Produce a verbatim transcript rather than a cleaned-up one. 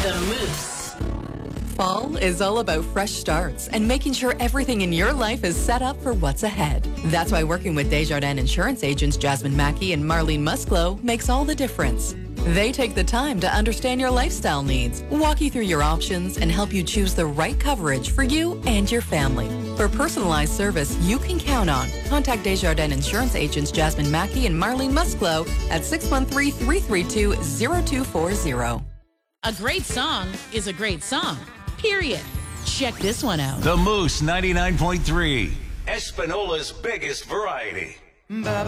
The Moose. Fall is all about fresh starts and making sure everything in your life is set up for what's ahead. That's why working with Desjardins insurance agents Jasmine Mackey and Marlene Musclo makes all the difference. They take the time to understand your lifestyle needs, walk you through your options, and help you choose the right coverage for you and your family. For personalized service you can count on, contact Desjardins insurance agents Jasmine Mackey and Marlene Musclo at six one three, three three two, zero two four zero. A great song is a great song, period. Check this one out. The Moose ninety-nine point three. Espinola's biggest variety.